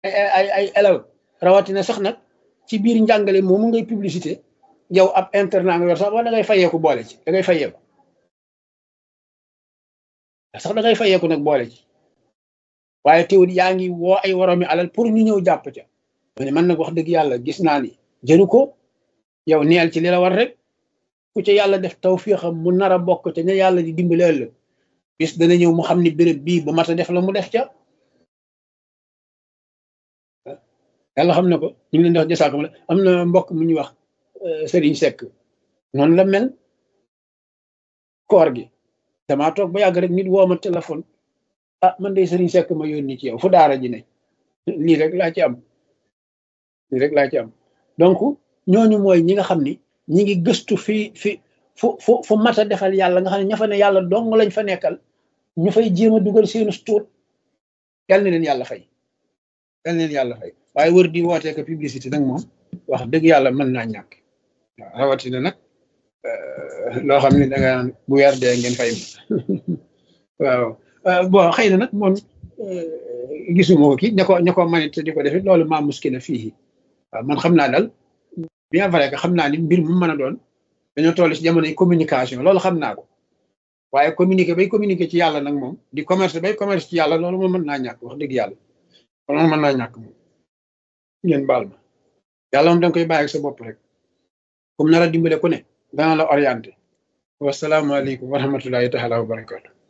ay élèves rawatina sax nag ci biir njàngale moomu ngay publicité yow ab internat nga yor sax wala da ngay fayeeku boole ci da ngay fayeeku sax da ngay fayeeku nag boole ci waaye teewul yaa ngi woo ay woromi alal pour ñu ñëw jàpp ca ma ne man nag wax dëgg yàlla gis naa ni jëru ko yow neel ci li la war rek ku ca yàlla def tawfiixam mu nar a bokk te ne yàlla di dimbaleel la bis dana ñëw mu xam ni béréb bii bu mat a def la mu def ca yàlla xam na ko ñu ngi leen di wax jasaakam la am na mbokk mu ñuy wax Serigne Seck noonu la mel koor gi damaa toog ba yàgg rek nit woo ma téléphone ah man de Serigne Seck ma yónni ci yow fu daara ji ne lii rek laa ci am lii rek laa ci am donc ñooñu mooy ñi nga xam ni ñi ngi gëstu fu mat a defal yàlla nga xam ne ña fa ne yàlla dong lañ fa nekkal ñu fay jéem a dugal seenu tuut yal na leen yàlla fay yal na leen yàlla fay waaye wër di wootee ko publicité nag moom wax dëgg yàlla mën naa ñàkk waaw rawatina nag loo xam ne da nga naan bu weer dee ngeen fay waaw bon xëy na nag moom gisuma ko kii ña ko manit di ko defit loolu maa muskila fii waaw man xam naa daal bien vrai que xam naa ni mbir mu mën a doon dañoo toll ci jamonoy communication loolu xam naa ko waaye communiquer ci yàlla nag moom di commerce bay commerce ci yàlla loolu moom mën naa ñàkk wax dëgg yàlla loolu mën naa ñàkk moom ngeen baal ma yàlla moom da nga koy bàyyi ak sa bopp rek comme nar a dimbale ku ne dana la orienté wasalaamaaleykum wa rahmatullahi taala wa barakatu